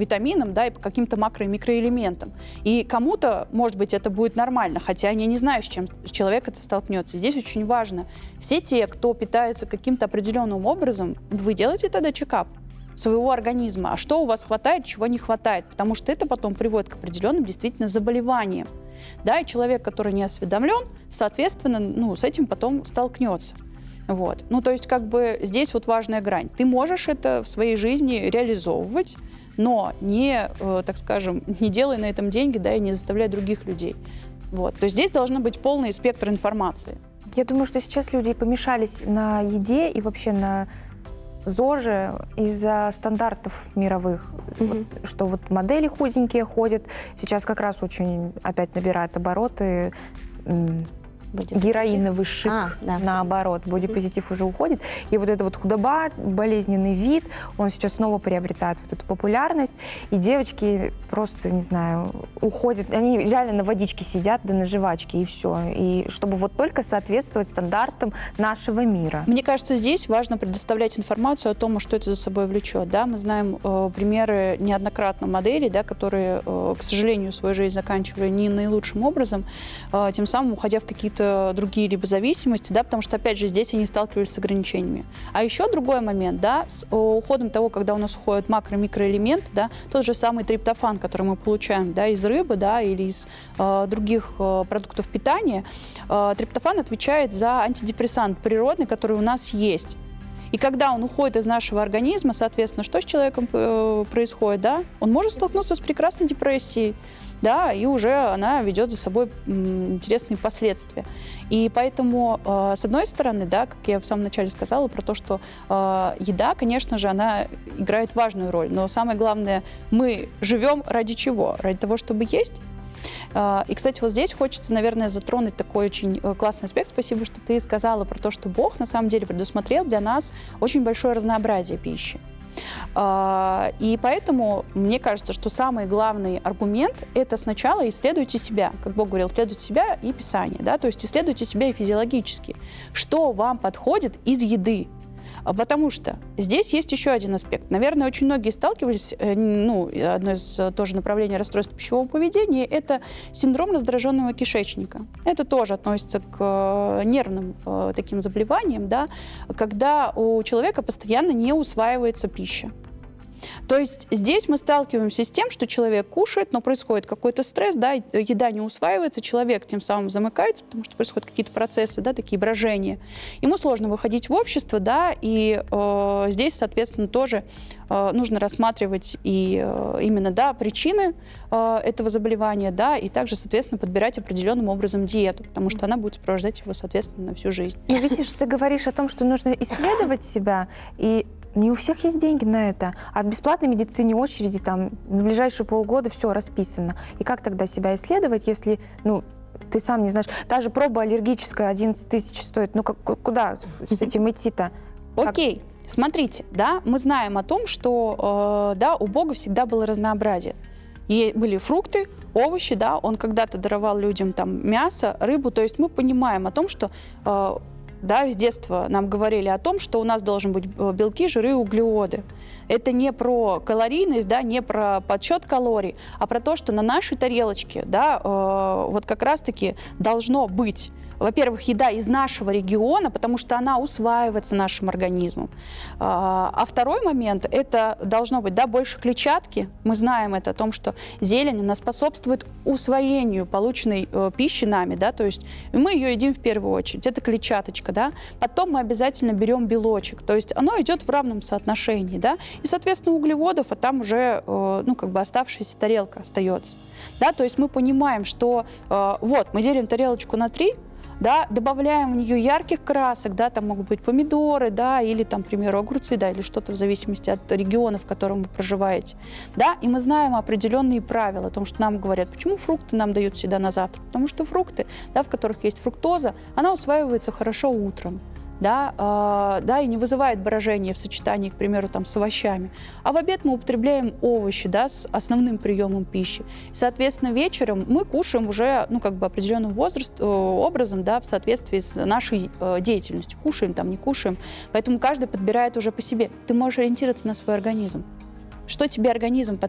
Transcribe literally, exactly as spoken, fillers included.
витаминам, да, и по каким-то макро- и микроэлементам. И кому-то, может быть, это будет нормально, хотя я не знаю, с чем человек это столкнется. Здесь очень важно. Все те, кто питаются каким-то определенным образом, вы делаете тогда чекап своего организма. А что у вас хватает, чего не хватает? Потому что это потом приводит к определенным действительно заболеваниям. Да, и человек, который не осведомлен, соответственно, ну, с этим потом столкнется. Вот. Ну, то есть, как бы здесь вот важная грань. Ты можешь это в своей жизни реализовывать, но не, э, так скажем, не делай на этом деньги, да, и не заставляй других людей. Вот. То есть здесь должен быть полный спектр информации. Я думаю, что сейчас люди помешались на еде и вообще на ЗОЖе из-за стандартов мировых. Mm-hmm. Вот, что вот модели худенькие ходят. Сейчас как раз очень опять набирают обороты. Героиновый шик, а, да. наоборот, бодипозитив уже уходит. И вот эта вот худоба, болезненный вид, он сейчас снова приобретает вот эту популярность. И девочки просто, не знаю, уходят, они реально на водичке сидят, да на жвачке, и все. И чтобы вот только соответствовать стандартам нашего мира. Мне кажется, здесь важно предоставлять информацию о том, что это за собой влечет. Да? Мы знаем э, примеры неоднократно моделей, да, которые, э, к сожалению, свою жизнь заканчивали не наилучшим образом, э, тем самым уходя в какие-то другие либо зависимости, да, потому что, опять же, здесь они сталкивались с ограничениями. А еще другой момент, да, с уходом того, когда у нас уходят макро- и микроэлементы, да, тот же самый триптофан, который мы получаем, да, из рыбы, да, или из э, других э, продуктов питания, э, триптофан отвечает за антидепрессант природный, который у нас есть. И когда он уходит из нашего организма, соответственно, что с человеком э, происходит, да? Он может столкнуться с прекрасной депрессией, да, и уже она ведет за собой м, интересные последствия. И поэтому, э, с одной стороны, да, как я в самом начале сказала, про то, что э, еда, конечно же, она играет важную роль, но самое главное, мы живем ради чего? Ради того, чтобы есть. И, кстати, вот здесь хочется, наверное, затронуть такой очень классный аспект. Спасибо, что ты сказала про то, что Бог на самом деле предусмотрел для нас очень большое разнообразие пищи. И поэтому мне кажется, что самый главный аргумент – это сначала исследуйте себя. Как Бог говорил, исследуйте себя и Писание. Да? То есть исследуйте себя и физиологически. Что вам подходит из еды? Потому что здесь есть еще один аспект. Наверное, очень многие сталкивались, ну, одно из тоже направлений расстройства пищевого поведения – это синдром раздраженного кишечника. Это тоже относится к нервным таким заболеваниям, да, когда у человека постоянно не усваивается пища. То есть здесь мы сталкиваемся с тем, что человек кушает, но происходит какой-то стресс, да, еда не усваивается, человек тем самым замыкается, потому что происходят какие-то процессы, да, такие брожения. Ему сложно выходить в общество, да, и э, здесь, соответственно, тоже э, нужно рассматривать и э, именно, да, причины э, этого заболевания, да, и также, соответственно, подбирать определенным образом диету, потому что она будет сопровождать его, соответственно, на всю жизнь. И видишь, ты говоришь о том, что нужно исследовать себя, и не у всех есть деньги на это, а в бесплатной медицине очереди там на ближайшие полгода все расписано. И как тогда себя исследовать, если, ну, ты сам не знаешь, та же проба аллергическая одиннадцать тысяч стоит, ну как, куда с этим идти-то? Окей, смотрите, да, мы знаем о том, что, э, да, у Бога всегда было разнообразие. И были фрукты, овощи, да, он когда-то даровал людям там мясо, рыбу, то есть мы понимаем о том, что э, да, с детства нам говорили о том, что у нас должны быть белки, жиры, углеводы. Это не про калорийность, да, не про подсчет калорий, а про то, что на нашей тарелочке, да, э, вот как раз-таки должно быть, во-первых, еда из нашего региона, потому что она усваивается нашим организмом. А второй момент, это должно быть, да, больше клетчатки. Мы знаем это о том, что зелень, она способствует усвоению полученной э, пищи нами, да, то есть мы ее едим в первую очередь, это клетчаточка, да. Потом мы обязательно берем белочек, то есть оно идет в равном соотношении, да, и, соответственно, углеводов, а там уже, э, ну, как бы оставшаяся тарелка остается, да, то есть мы понимаем, что э, вот, мы делим тарелочку на три, да, добавляем в нее ярких красок, да, там могут быть помидоры, да, или там, к примеру, огурцы, да, или что-то в зависимости от региона, в котором вы проживаете, да, и мы знаем определенные правила о том, что нам говорят, почему фрукты нам дают всегда на завтрак, потому что фрукты, да, в которых есть фруктоза, она усваивается хорошо утром. Да, э, да, и не вызывает брожения в сочетании, к примеру, там, с овощами. А в обед мы употребляем овощи, да, с основным приемом пищи. И, соответственно, вечером мы кушаем уже, ну, как бы определенным возраст, э, образом, да, в соответствии с нашей э, деятельностью. Кушаем, там, не кушаем. Поэтому каждый подбирает уже по себе. Ты можешь ориентироваться на свой организм. Что тебе организм подсказывает?